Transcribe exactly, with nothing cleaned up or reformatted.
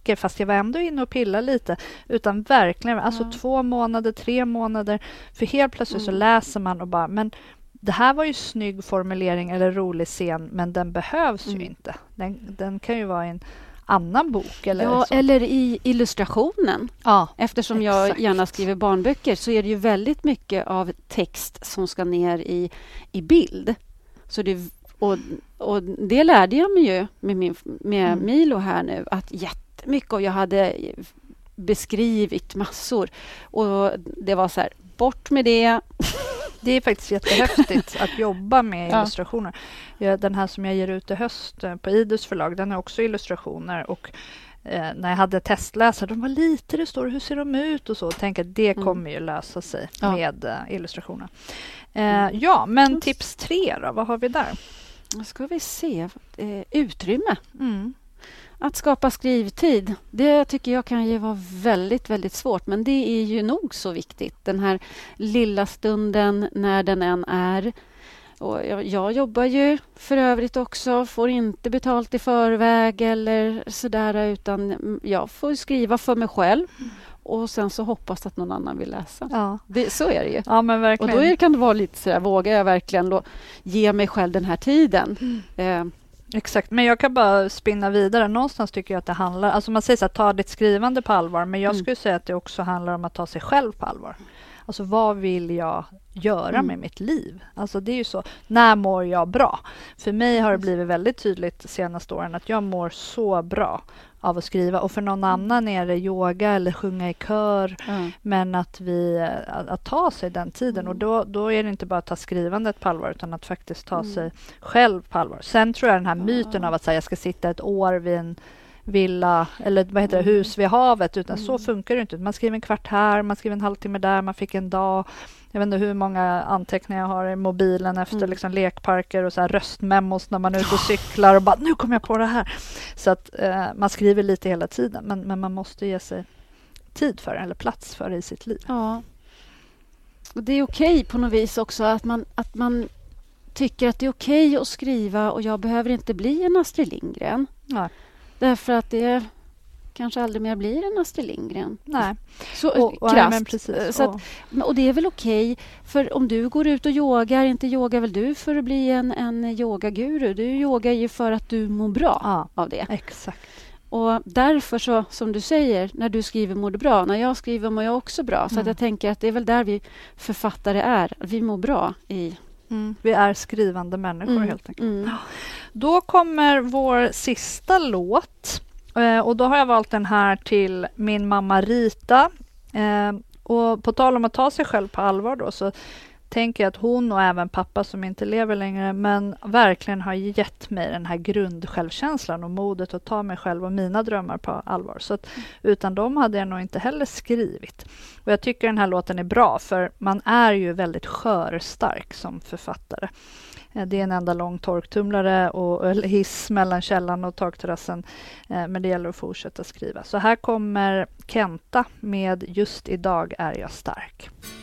räcker, fast jag var ändå inne och pilla lite, utan verkligen, alltså Ja. två månader, tre månader, för helt plötsligt så Mm. läser man och bara, men det här var ju snygg formulering eller rolig scen, men den behövs Mm. ju inte. Den, den kan ju vara i en annan bok eller Ja, så. eller i illustrationen. Ja, Eftersom jag exakt. gärna skriver barnböcker så är det ju väldigt mycket av text som ska ner i, i bild. Så det, och, och det lärde jag mig ju med, min, med Mm. Milo här nu, att jättemycket, och jag hade beskrivit massor. Och det var så här, bort med det. Det är faktiskt jättehäftigt att jobba med Ja. illustrationer. Ja, den här som jag ger ut i höst eh, på Idus förlag, den har också illustrationer. Och eh, när jag hade testläsare, de var lite, det står hur ser de ut och så. Tänk att det Mm. kommer ju lösa sig Ja. med eh, illustrationer. Eh, ja, men tips tre då, vad har vi där? Nu ska vi se. Eh, utrymme. Mm. Att skapa skrivtid, det tycker jag kan ju vara väldigt, väldigt svårt. Men det är ju nog så viktigt. Den här lilla stunden när den än är. Och jag, jag jobbar ju för övrigt också. Får inte betalt i förväg eller sådär. Utan jag får skriva för mig själv. Och sen så hoppas att någon annan vill läsa. Ja. Det, så är det ju. Ja, men Och verkligen. då är, kan det vara lite sådär, vågar jag verkligen då ge mig själv den här tiden? Eh, Exakt, men jag kan bara spinna vidare. Någonstans tycker jag att det handlar, alltså man säger så här, ta ditt skrivande på allvar, men jag Mm. skulle säga att det också handlar om att ta sig själv på allvar. Alltså vad vill jag göra Mm. med mitt liv? Alltså det är ju så, när mår jag bra? För mig har det blivit väldigt tydligt de senaste åren att jag mår så bra av att skriva, och för någon annan är det yoga eller sjunga i kör. ja. Men att, vi, att, att ta sig den tiden. Mm. Och då, då är det inte bara att ta skrivandet på allvar, utan att faktiskt ta Mm. sig själv på allvar. Sen tror jag den här Ja. myten av att säga, jag ska sitta ett år vid en villa eller vad heter det, Mm. hus vid havet. Utan Mm. så funkar det inte. Man skriver en kvart här, man skriver en halvtimme där, man fick en dag. Jag vet inte hur många anteckningar jag har i mobilen efter Mm. liksom lekparker och så här röstmemos när man är ute och cyklar och bara, nu kommer jag på det här. Så att eh, man skriver lite hela tiden, men, men man måste ge sig tid för det, eller plats för det i sitt liv. Ja. Och det är okej på något vis också att man, att man tycker att det är okej att skriva och jag behöver inte bli en Astrid Lindgren. Nej. Därför att det kanske aldrig mer blir en Astrid Lindgren. Nej. Så Och, och, krasst. men precis. Så att, Och- och det är väl okej, för om du går ut och yogar, inte yogar väl du för att bli en, en yogaguru. Du yogar ju för att du mår bra ja, av det. exakt. Och därför så, som du säger, när du skriver mår du bra. När jag skriver mår jag också bra. Så Mm. att jag tänker att det är väl där vi författare är. Vi mår bra i... Mm. Vi är skrivande människor Mm, helt enkelt. mm. Då kommer vår sista låt. Eh, och då har jag valt den här till min mamma Rita. Eh, och på tal om att ta sig själv på allvar då, så tänker jag att hon och även pappa som inte lever längre, men verkligen har gett mig den här grundsjälvkänslan och modet att ta mig själv och mina drömmar på allvar. Så att utan dem hade jag nog inte heller skrivit. Och jag tycker den här låten är bra, för man är ju väldigt skörstark som författare. Eh, Det är en enda lång torktumlare och eller hiss mellan källan och takterrassen. Eh, Men det gäller att fortsätta skriva. Så här kommer Kenta med Just idag är jag stark.